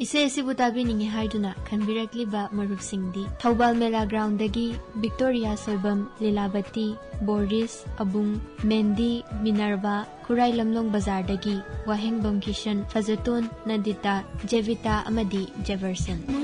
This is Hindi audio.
इसे असिबु ताबिनिंगे हाइदुना खनबिरक्लिबा मरुपसिंगदी थौबाल मेला ग्राउंडगी विक्टोरिया सोइबम लीलावती बोरिस अबुंग मेंदी मिनर्वा खुराई लमलोंग बाजारदगी वाहेंगबम किशन फजतुन नंदिता जेविता अमदी जेवर्सन